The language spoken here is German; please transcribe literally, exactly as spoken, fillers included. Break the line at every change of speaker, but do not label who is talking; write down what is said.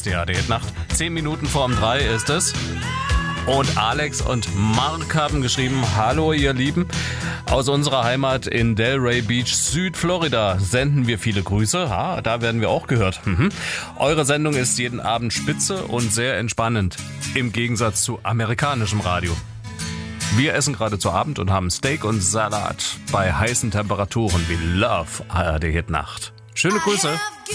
ist die A R D-Hitnacht. Zehn Minuten vor um drei ist es. Und Alex und Mark haben geschrieben, hallo ihr Lieben, aus unserer Heimat in Delray Beach, Südflorida senden wir viele Grüße. Ha, da werden wir auch gehört. Mhm. Eure Sendung ist jeden Abend spitze und sehr entspannend, im Gegensatz zu amerikanischem Radio. Wir essen gerade zu Abend und haben Steak und Salat bei heißen Temperaturen. We love A R D-Hitnacht. Schöne Grüße.